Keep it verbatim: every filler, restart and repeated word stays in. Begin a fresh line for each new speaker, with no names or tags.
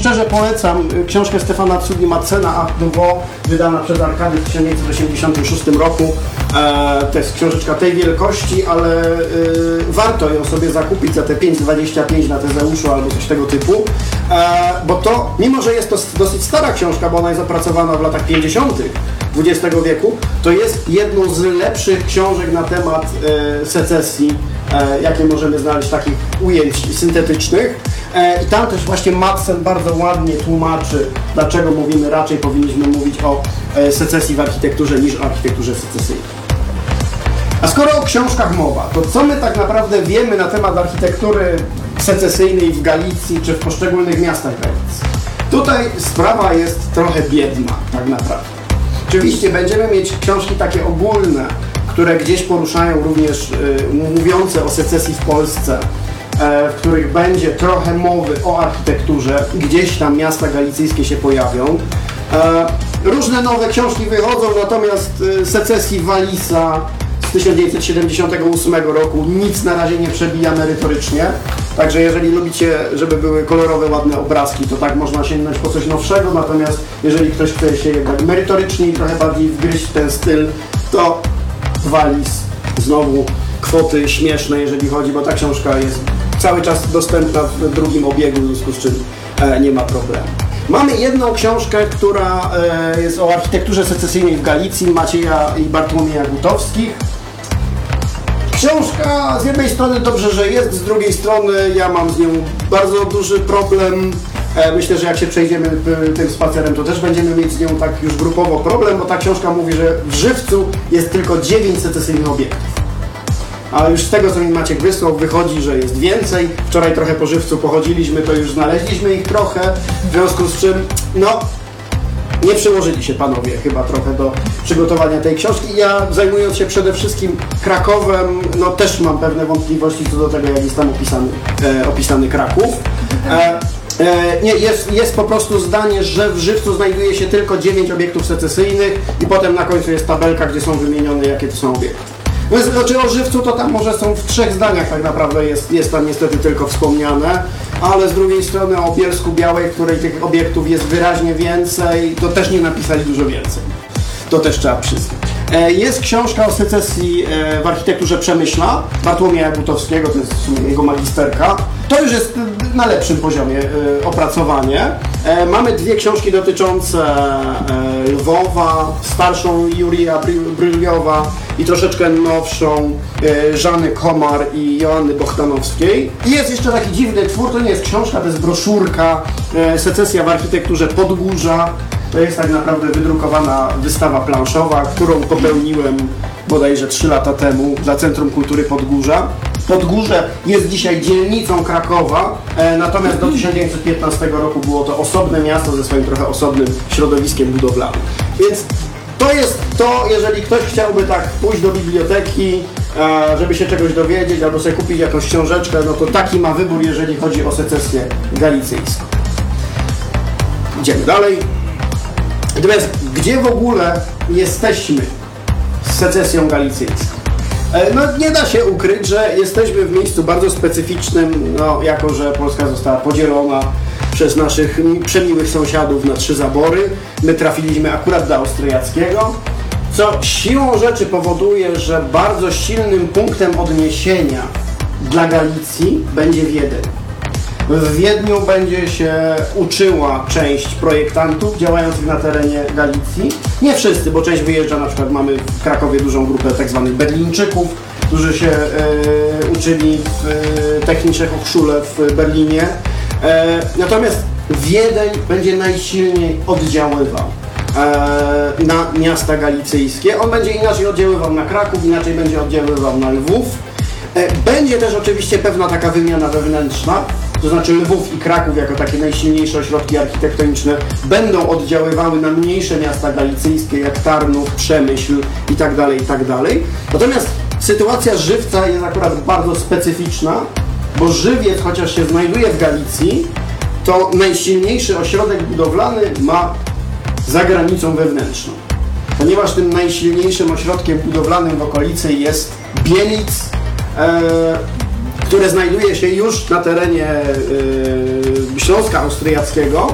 szczerze polecam książkę Stefana Tsugi Madsena Art Nouveau, wydana przez Arkady w tysiąc dziewięćset osiemdziesiątym szóstym roku. To jest książeczka tej wielkości, ale warto ją sobie zakupić za te pięć dwadzieścia pięć na Tezeuszu albo coś tego typu, bo to, mimo że jest to dosyć stara książka, bo ona jest opracowana w latach pięćdziesiątych dwudziestego wieku, to jest jedną z lepszych książek na temat secesji, jakie możemy znaleźć, takich ujęć syntetycznych. I tam też właśnie Madsen bardzo ładnie tłumaczy, dlaczego mówimy, raczej powinniśmy mówić o secesji w architekturze niż o architekturze secesyjnej. A skoro o książkach mowa, to co my tak naprawdę wiemy na temat architektury secesyjnej w Galicji czy w poszczególnych miastach Galicji? Tutaj sprawa jest trochę biedna, tak naprawdę. Oczywiście będziemy mieć książki takie ogólne, które gdzieś poruszają również y, mówiące o secesji w Polsce, e, w których będzie trochę mowy o architekturze, gdzieś tam miasta galicyjskie się pojawią. E, różne nowe książki wychodzą, natomiast y, secesji Walisa z tysiąc dziewięćset siedemdziesiątego ósmego roku nic na razie nie przebija merytorycznie. Także jeżeli lubicie, żeby były kolorowe, ładne obrazki, to tak można sięgnąć po coś nowszego, natomiast jeżeli ktoś chce się jednak merytorycznie i trochę bardziej wgryźć w ten styl, to Walis, znowu kwoty śmieszne, jeżeli chodzi, bo ta książka jest cały czas dostępna w drugim obiegu, w związku z czym e, nie ma problemu. Mamy jedną książkę, która e, jest o architekturze secesyjnej w Galicji, Macieja i Bartłomieja Gutowskich. Książka z jednej strony dobrze, że jest, z drugiej strony ja mam z nią bardzo duży problem. Myślę, że jak się przejdziemy tym spacerem, to też będziemy mieć z nią tak już grupowo problem, bo ta książka mówi, że w Żywcu jest tylko dziewięć secesyjnych obiektów. A już z tego, co mi Maciek wysłał, wychodzi, że jest więcej. Wczoraj trochę po Żywcu pochodziliśmy, to już znaleźliśmy ich trochę, w związku z czym, no, nie przyłożyli się panowie chyba trochę do przygotowania tej książki. Ja, zajmując się przede wszystkim Krakowem, no też mam pewne wątpliwości co do tego, jak jest tam opisany, e, opisany Kraków. E, e, nie, jest, jest po prostu zdanie, że w Żywcu znajduje się tylko dziewięć obiektów secesyjnych i potem na końcu jest tabelka, gdzie są wymienione, jakie to są obiekty. Znaczy o Żywcu to tam może są w trzech zdaniach tak naprawdę, jest, jest tam niestety tylko wspomniane, ale z drugiej strony o Bielsku Białej, w której tych obiektów jest wyraźnie więcej, to też nie napisali dużo więcej. To też trzeba przyznać. Jest książka o secesji w architekturze Przemyśla, Bartłomieja Gutowskiego, to jest w sumie jego magisterka. To już jest na lepszym poziomie opracowanie. Mamy dwie książki dotyczące Lwowa, starszą Jurija Bryliowa i troszeczkę nowszą Żany Komar i Joanny Bohdanowskiej. I jest jeszcze taki dziwny twór, to nie jest książka, to jest broszurka, secesja w architekturze Podgórza. To jest tak naprawdę wydrukowana wystawa planszowa, którą popełniłem bodajże trzy lata temu dla Centrum Kultury Podgórza. Podgórze jest dzisiaj dzielnicą Krakowa, e, natomiast do tysiąc dziewięćset piętnastego roku było to osobne miasto ze swoim trochę osobnym środowiskiem budowlanym. Więc to jest to, jeżeli ktoś chciałby tak pójść do biblioteki, e, żeby się czegoś dowiedzieć albo sobie kupić jakąś książeczkę, no to taki ma wybór, jeżeli chodzi o secesję galicyjską. Idziemy dalej. Natomiast gdzie w ogóle jesteśmy z secesją galicyjską? No nie da się ukryć, że jesteśmy w miejscu bardzo specyficznym, no jako że Polska została podzielona przez naszych przemiłych sąsiadów na trzy zabory. My trafiliśmy akurat do austriackiego, co siłą rzeczy powoduje, że bardzo silnym punktem odniesienia dla Galicji będzie Wiedeń. W Wiedniu będzie się uczyła część projektantów działających na terenie Galicji. Nie wszyscy, bo część wyjeżdża, na przykład mamy w Krakowie dużą grupę tak zwanych Berlińczyków, którzy się e, uczyli w e, Technische Hochschule w Berlinie. E, natomiast Wiedeń będzie najsilniej oddziaływał e, na miasta galicyjskie. On będzie inaczej oddziaływał na Kraków, inaczej będzie oddziaływał na Lwów. E, będzie też oczywiście pewna taka wymiana wewnętrzna. To znaczy Lwów i Kraków jako takie najsilniejsze ośrodki architektoniczne będą oddziaływały na mniejsze miasta galicyjskie jak Tarnów, Przemyśl itd., itd. Natomiast sytuacja Żywca jest akurat bardzo specyficzna, bo Żywiec, chociaż się znajduje w Galicji, to najsilniejszy ośrodek budowlany ma za granicą wewnętrzną. Ponieważ tym najsilniejszym ośrodkiem budowlanym w okolicy jest Bielic, e, które znajduje się już na terenie yy, Śląska Austriackiego,